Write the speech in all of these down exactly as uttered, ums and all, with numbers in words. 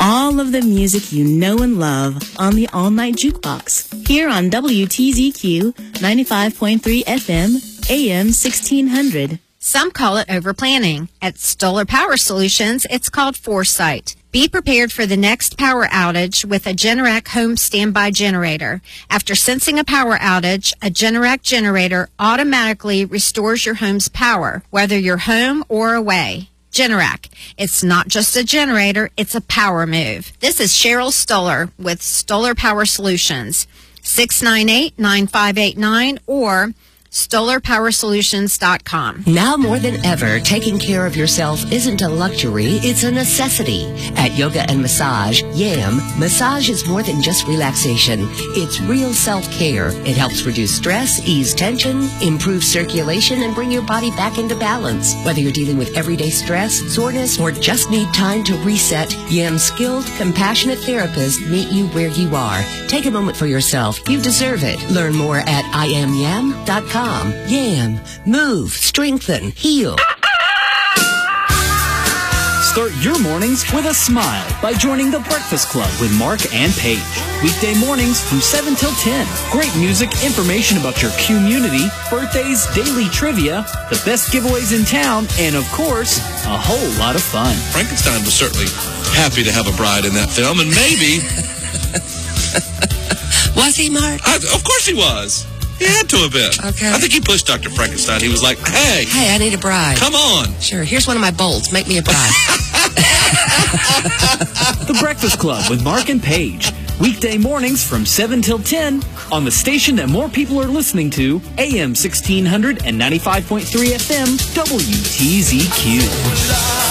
all of the music you know and love on the All Night Jukebox, here on W T Z Q ninety-five point three F M, A M sixteen hundred. Some call it overplanning. At Stoller Power Solutions, it's called foresight. Be prepared for the next power outage with a Generac home standby generator. After sensing a power outage, a Generac generator automatically restores your home's power, whether you're home or away. Generac. It's not just a generator, it's a power move. This is Cheryl Stoller with Stoller Power Solutions. six nine eight, nine five eight nine or stoller power solutions dot com. Now more than ever, taking care of yourself isn't a luxury, it's a necessity. At Yoga and Massage, YAM, massage is more than just relaxation. It's real self-care. It helps reduce stress, ease tension, improve circulation, and bring your body back into balance. Whether you're dealing with everyday stress, soreness, or just need time to reset, YAM's skilled, compassionate therapists meet you where you are. Take a moment for yourself. You deserve it. Learn more at I am yam dot com. YAM. Move, strengthen, heal. Start your mornings with a smile by joining The Breakfast Club with Mark and Paige. Weekday mornings from seven till ten. Great music, information about your community, birthdays, daily trivia, the best giveaways in town, and of course, a whole lot of fun. Frankenstein was certainly happy to have a bride in that film, and maybe... Was he, Mark? I, of course he was. He had to have been. Okay. I think he pushed Doctor Frankenstein. He was like, hey. Hey, I need a bride. Come on. Sure, here's one of my bolts. Make me a bride. The Breakfast Club with Mark and Paige. Weekday mornings from seven till ten on the station that more people are listening to, A M sixteen hundred and ninety-five point three F M, W T Z Q.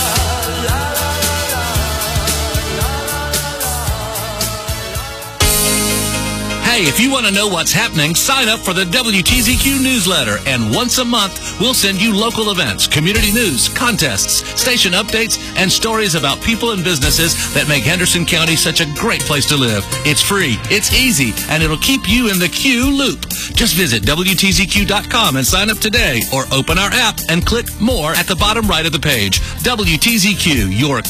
Hey, if you want to know what's happening, sign up for the W T Z Q newsletter, and once a month, we'll send you local events, community news, contests, station updates, and stories about people and businesses that make Henderson County such a great place to live. It's free, it's easy, and it'll keep you in the Q loop. Just visit W T Z Q dot com and sign up today, or open our app and click More at the bottom right of the page. W T Z Q, your